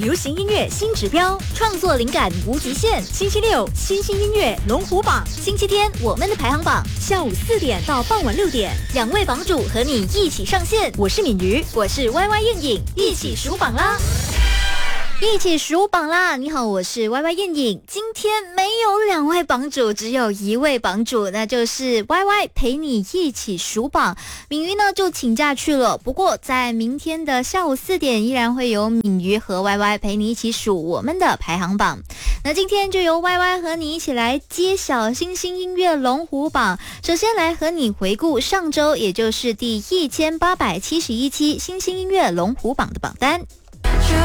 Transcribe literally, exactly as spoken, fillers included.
流行音乐新指标，创作灵感无极限。星期六新兴音乐龙虎榜，星期天我们的排行榜，下午四点到傍晚六点，两位榜主和你一起上线。我是敏瑜，我是 Y Y 燕颖，一起数榜啦！一起数榜啦！你好，我是 Y Y 燕颖。今天没有两位榜主，只有一位榜主，那就是 Y Y 陪你一起数榜。敏瑜呢就请假去了，不过在明天的下午四点，依然会有敏瑜和 Y Y 陪你一起数我们的排行榜。那今天就由 Y Y 和你一起来揭晓新兴音乐龙虎榜。首先来和你回顾上周，也就是第一千八百七十一期新兴音乐龙虎榜的榜单。